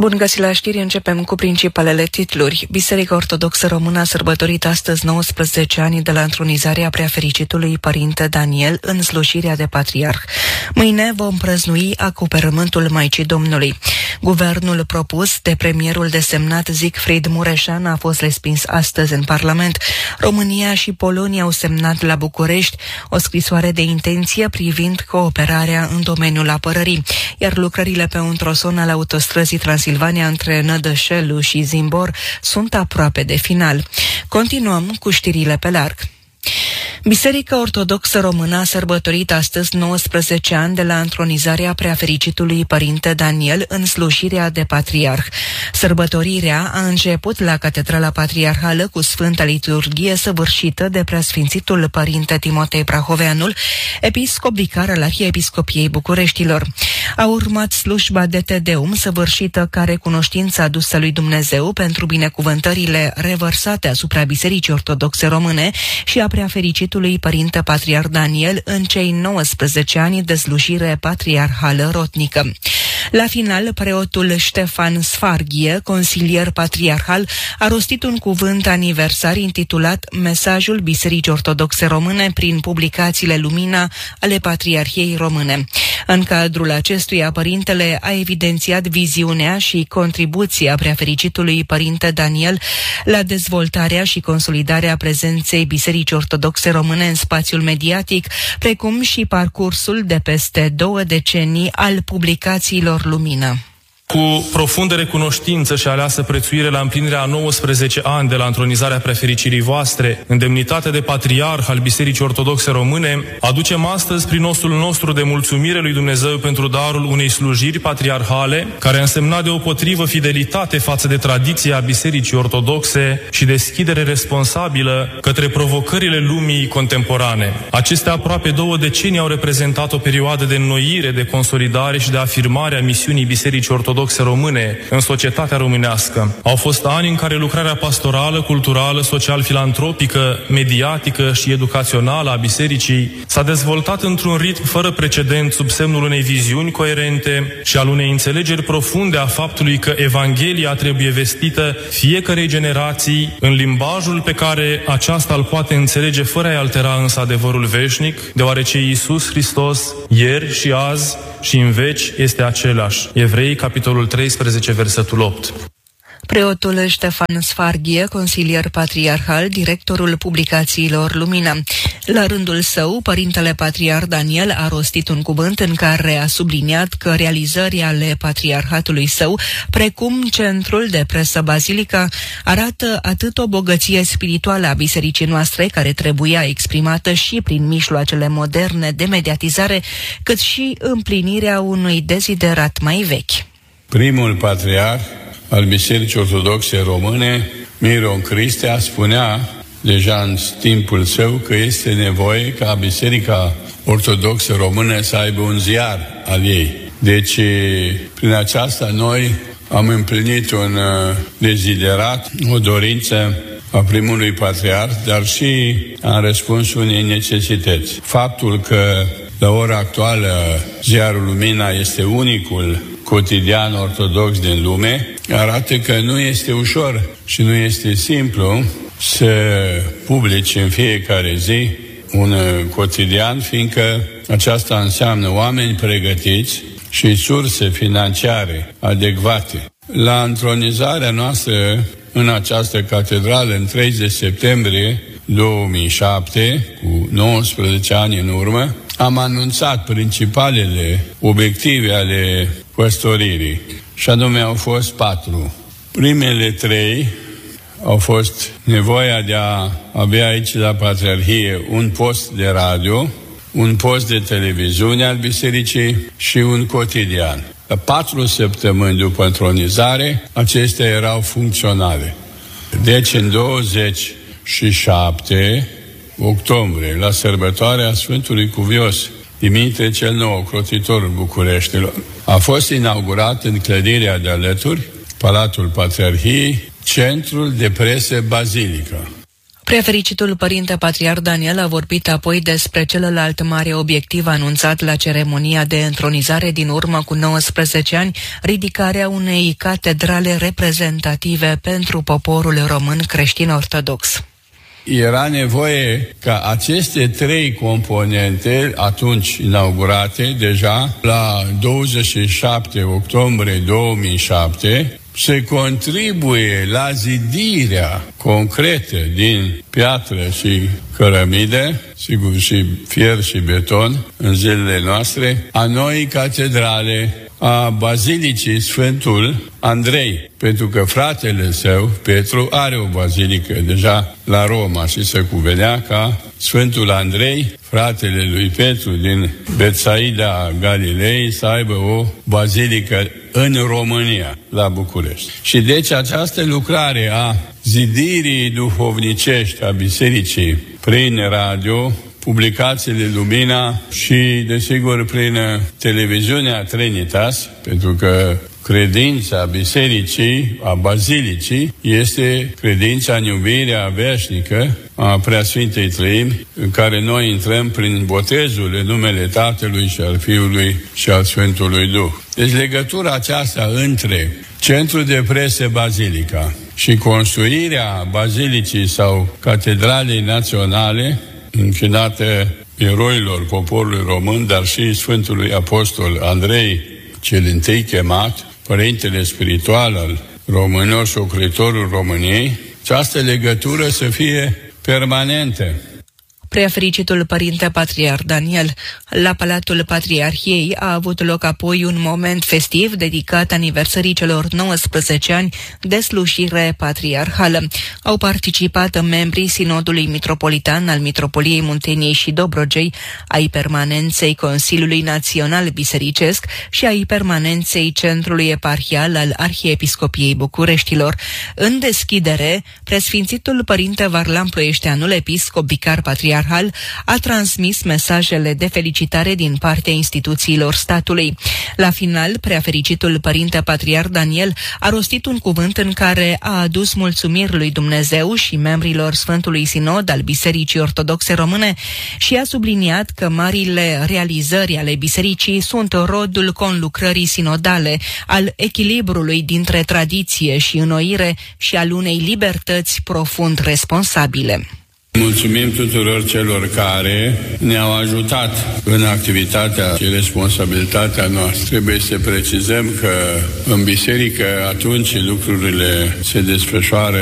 Bun găsit la știri, începem cu principalele titluri. Biserica Ortodoxă Română a sărbătorit astăzi 19 ani de la întronizarea Preafericitului Părinte Daniel în slujirea de patriarh. Mâine vom prăznui acoperământul Maicii Domnului. Guvernul propus de premierul desemnat Siegfried Mureșan a fost respins astăzi în Parlament. România și Polonia au semnat la București o scrisoare de intenție privind cooperarea în domeniul apărării, iar lucrările pe un tronson al autostrăzii Transilvania între Nădășelu și Zimbor sunt aproape de final. Continuăm cu știrile pe larg. Biserica Ortodoxă Română a sărbătorit astăzi 19 ani de la întronizarea Preafericitului Părinte Daniel în slujirea de patriarh. Sărbătorirea a început la Catedrala Patriarhală cu Sfânta Liturghie săvârșită de Preasfințitul Părinte Timotei Prahoveanul, episcop vicar al Arhiepiscopiei Bucureștilor. A urmat slujba de Te Deum săvârșită ca recunoștință adusă lui Dumnezeu pentru binecuvântările revărsate asupra Bisericii Ortodoxe Române și a Preafericitului Părinte Patriarh Daniel în cei 19 ani de slujire patriarhală rotnică. La final, preotul Ștefan Sfarghie, consilier patriarhal, a rostit un cuvânt aniversar intitulat Mesajul Bisericii Ortodoxe Române prin publicațiile Lumina ale Patriarhiei Române. În cadrul acestuia, părintele a evidențiat viziunea și contribuția Preafericitului Părinte Daniel la dezvoltarea și consolidarea prezenței Bisericii Ortodoxe Române în spațiul mediatic, precum și parcursul de peste 2 decenii al publicațiilor Lumină. Cu profundă recunoștință și aleasă prețuire la împlinirea a 19 ani de la întronizarea Preafericirii voastre, în demnitate de patriarh al Bisericii Ortodoxe Române, aducem astăzi prin osul nostru de mulțumire lui Dumnezeu pentru darul unei slujiri patriarhale, care a însemnat deopotrivă fidelitate față de tradiția Bisericii Ortodoxe și deschidere responsabilă către provocările lumii contemporane. Aceste aproape 2 decenii au reprezentat o perioadă de înnoire, de consolidare și de afirmare a misiunii Bisericii Ortodoxe Române în societatea românească. Au fost ani în care lucrarea pastorală, culturală, social-filantropică, mediatică și educațională a bisericii s-a dezvoltat într-un ritm fără precedent sub semnul unei viziuni coerente și al unei înțelegeri profunde a faptului că Evanghelia trebuie vestită fiecărei generații în limbajul pe care aceasta îl poate înțelege fără a-i altera însă adevărul veșnic, deoarece Iisus Hristos ieri și azi și în veci este același. Evrei, capitolul 13, versetul 8. Preotul Ștefan Sfarghie, consilier patriarhal, directorul publicațiilor Lumina. La rândul său, Părintele Patriarh Daniel a rostit un cuvânt în care a subliniat că realizările ale patriarhatului său, precum centrul de presă Bazilica, arată atât o bogăție spirituală a bisericii noastre, care trebuia exprimată și prin mijloacele moderne de mediatizare, cât și împlinirea unui deziderat mai vechi. Primul patriarh al Bisericii Ortodoxe Române, Miron Cristea, spunea deja în timpul său că este nevoie ca Biserica Ortodoxă Română să aibă un ziar al ei. Deci, prin aceasta noi am împlinit un deziderat, o dorință a primului patriarh, dar și am răspuns unei necesități. Faptul că la ora actuală ziarul Lumina este unicul cotidian ortodox din lume, arată că nu este ușor și nu este simplu să publici în fiecare zi un cotidian, fiindcă aceasta înseamnă oameni pregătiți și surse financiare adecvate. La întronizarea noastră în această catedrală în 30 septembrie 2007, cu 19 ani în urmă, am anunțat principalele obiective ale păstoririi, și anume au fost 4. Primele 3 au fost nevoia de a avea aici la Patriarhie un post de radio, un post de televiziune al bisericii și un cotidian. La 4 săptămâni după întronizare, acestea erau funcționale. Deci în 27 octombrie, la sărbătoarea Sfântului Cuvios Dimitrie cel Nou, ocrotitorul Bucureștilor, a fost inaugurat în clădirea de alături, Palatul Patriarhiei, Centrul de Presă Bazilica. Preafericitul părinte patriarh Daniel a vorbit apoi despre celălalt mare obiectiv anunțat la ceremonia de întronizare din urmă cu 19 ani, ridicarea unei catedrale reprezentative pentru poporul român creștin-ortodox. Era nevoie ca aceste trei componente, atunci inaugurate deja, la 27 octombrie 2007, să contribuie la zidirea concretă din piatră și cărămidă, sigur și fier și beton, în zilele noastre, a noii catedrale, a Bazilicii Sfântul Andrei, pentru că fratele său, Petru, are o bazilică deja la Roma și se cuvenea ca Sfântul Andrei, fratele lui Petru din Betsaida Galilei, să aibă o bazilică în România, la București. Și deci această lucrare a zidirii duhovnicești a bisericii prin radio, publicațiile Lumina și, desigur, prin televiziunea Trinitas, pentru că credința bisericii, a bazilicii, este credința în iubirea veșnică a Preasfintei Treimi, în care noi intrăm prin botezul în numele Tatălui și al Fiului și al Sfântului Duh. Deci legătura aceasta între Centrul de Presă Bazilica și construirea bazilicii sau catedralei naționale, închinată eroilor poporului român, dar și Sfântului Apostol Andrei, cel întâi chemat, părintele spiritual al românilor și ocolitorul României, această legătură să fie permanentă. Preafericitul părinte patriarh Daniel, la Palatul Patriarhiei a avut loc apoi un moment festiv dedicat aniversării celor 19 ani de slujire patriarhală. Au participat membrii Sinodului Mitropolitan al Mitropoliei Munteniei și Dobrogei, ai permanenței Consiliului Național Bisericesc și ai permanenței Centrului Eparhial al Arhiepiscopiei Bucureștilor. În deschidere, Preasfințitul părinte Varlam Ploieșteanul, episcop vicar patriarhal, a transmis mesajele de felicitare din partea instituțiilor statului. La final, preafericitul părinte patriarh Daniel a rostit un cuvânt în care a adus mulțumiri lui Dumnezeu și membrilor Sfântului Sinod al Bisericii Ortodoxe Române și a subliniat că marile realizări ale bisericii sunt rodul conlucrării sinodale, al echilibrului dintre tradiție și înnoire și al unei libertăți profund responsabile. Mulțumim tuturor celor care ne-au ajutat în activitatea și responsabilitatea noastră. Trebuie să precizăm că în biserică atunci lucrurile se desfășoară